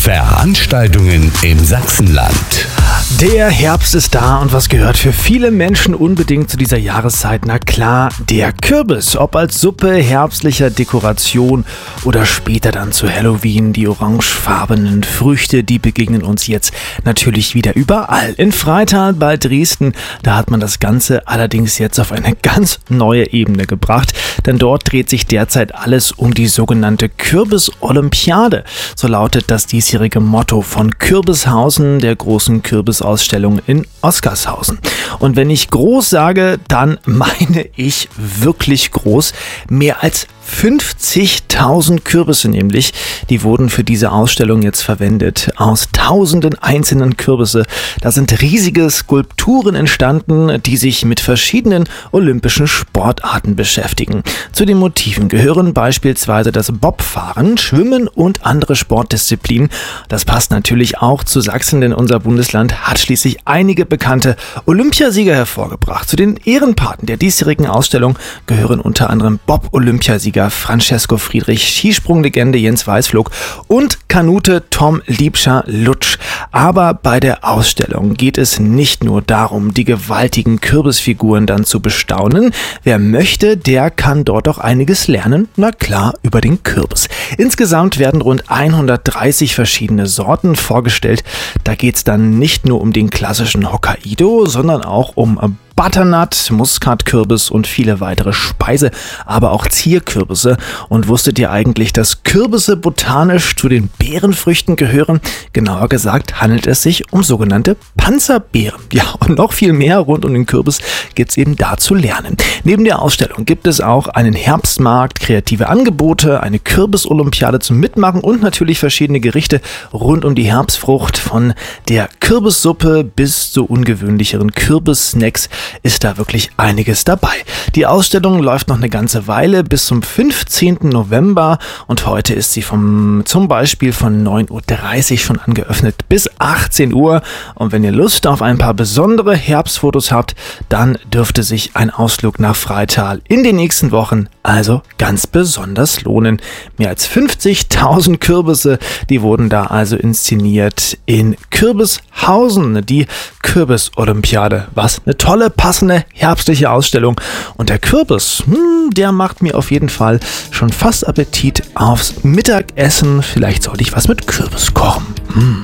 Veranstaltungen im Sachsenland. Der Herbst ist da und was gehört für viele Menschen unbedingt zu dieser Jahreszeit? Na klar, der Kürbis. Ob als Suppe, herbstlicher Dekoration oder später dann zu Halloween. Die orangefarbenen Früchte, die begegnen uns jetzt natürlich wieder überall. In Freital bei Dresden, da hat man das Ganze allerdings jetzt auf eine ganz neue Ebene gebracht. Denn dort dreht sich derzeit alles um die sogenannte Kürbis-Olympiade. So lautet das diesjährige Motto von Kürbishausen, der großen Kürbisausstellung in Oskarshausen. Und wenn ich groß sage, dann meine ich wirklich groß. Mehr als 50.000 Kürbisse nämlich, die wurden für diese Ausstellung jetzt verwendet. Aus tausenden einzelnen Kürbisse. Da sind riesige Skulpturen entstanden, die sich mit verschiedenen olympischen Sportarten beschäftigen. Zu den Motiven gehören beispielsweise das Bobfahren, Schwimmen und andere Sportdisziplinen. Das passt natürlich auch zu Sachsen, denn unser Bundesland hat schließlich einige bekannte Olympiasieger hervorgebracht. Zu den Ehrenpaten der diesjährigen Ausstellung gehören unter anderem Bob-Olympiasieger Francesco Friedrich, Skisprunglegende Jens Weißflog und Kanute Tom Liebscher-Lutsch. Aber bei der Ausstellung geht es nicht nur darum, die gewaltigen Kürbisfiguren dann zu bestaunen. Wer möchte, der kann dort auch einiges lernen. Na klar, über den Kürbis. Insgesamt werden rund 130 verschiedene Sorten vorgestellt. Da geht es dann nicht nur um den klassischen Hokkaido, sondern auch um Butternut, Muskatkürbis und viele weitere Speise, aber auch Zierkürbisse. Und wusstet ihr eigentlich, dass Kürbisse botanisch zu den Beerenfrüchten gehören? Genauer gesagt handelt es sich um sogenannte Panzerbeeren. Ja, und noch viel mehr rund um den Kürbis gibt's eben da zu lernen. Neben der Ausstellung gibt es auch einen Herbstmarkt, kreative Angebote, eine Kürbis-Olympiade zum Mitmachen und natürlich verschiedene Gerichte rund um die Herbstfrucht. Von der Kürbissuppe bis zu ungewöhnlicheren Kürbissnacks ist da wirklich einiges dabei. Die Ausstellung läuft noch eine ganze Weile bis zum 15. November und heute ist sie zum Beispiel von 9.30 Uhr schon angeöffnet bis 18 Uhr. Und wenn ihr Lust auf ein paar besondere Herbstfotos habt, dann dürfte sich ein Ausflug nach Freital in den nächsten Wochen also ganz besonders lohnen. Mehr als 50.000 Kürbisse, die wurden da also inszeniert in Kürbishausen, die Kürbis-Olympiade. Was eine tolle, passende herbstliche Ausstellung. Und der Kürbis, der macht mir auf jeden Fall schon fast Appetit aufs Mittagessen. Vielleicht sollte ich was mit Kürbis kochen.